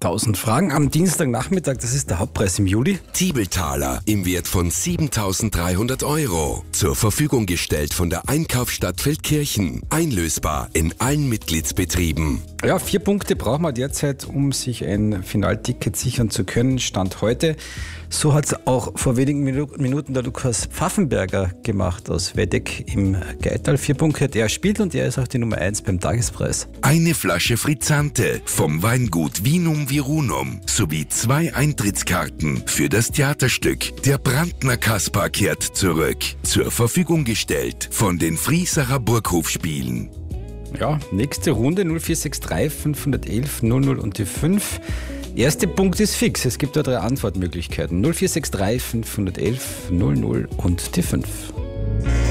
1000 Fragen am Dienstagnachmittag, das ist der Hauptpreis im Juli. Tiebeltaler im Wert von 7.300 Euro. Zur Verfügung gestellt von der Einkaufsstadt Feldkirchen. Einlösbar in allen Mitgliedsbetrieben. Ja, 4 Punkte braucht man derzeit, um sich ein Finalticket sichern zu können. Stand heute. So hat es auch vor wenigen Minuten der Lukas Pfaffenberger gemacht aus Wedeck im Geital. 4 Punkte, der spielt und er ist auch die Nummer 1 beim Tagespreis. Eine Flasche Frizzante vom Weingut Vinum Virunum sowie 2 Eintrittskarten für das Theaterstück Der Brandner Kaspar kehrt zurück. Zur Verfügung gestellt von den Friesacher Burghofspielen. Ja, nächste Runde 0463 511 00 und die 5. Erster Punkt ist fix. Es gibt da 3 Antwortmöglichkeiten. 0463 511 00 und die 5.